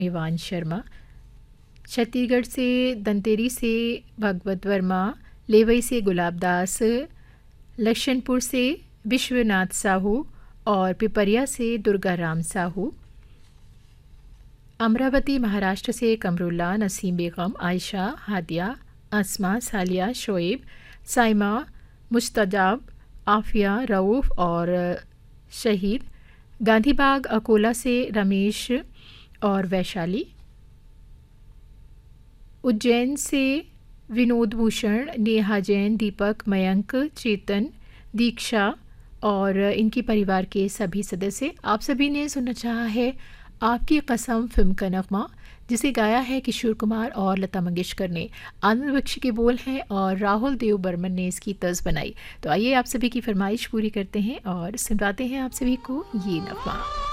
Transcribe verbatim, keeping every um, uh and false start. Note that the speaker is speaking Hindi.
इवान शर्मा, छत्तीसगढ़ से दंतेरी से भगवत वर्मा, लेवई से गुलाब दास, लक्षणपुर से विश्वनाथ साहू और पिपरिया से दुर्गा राम साहू, अमरावती महाराष्ट्र से कमरुल्ला, नसीम बेगम, आयशा, हादिया, अस्मा, सालिया, शोएब, साइमा, मुस्तजाब, आफिया, रऊफ़ और शहीद, गांधीबाग अकोला से रमेश और वैशाली, उज्जैन से विनोद भूषण, नेहा जैन, दीपक, मयंक, चेतन, दीक्षा और इनके परिवार के सभी सदस्य। आप सभी ने सुनना चाहा है आपकी कसम फिल्म का नगमा, जिसे गाया है किशोर कुमार और लता मंगेशकर ने। आनंद बख्शी के बोल हैं और राहुल देव बर्मन ने इसकी तर्ज बनाई। तो आइए आप सभी की फरमाइश पूरी करते हैं और सुनवाते हैं आप सभी को ये नगमा।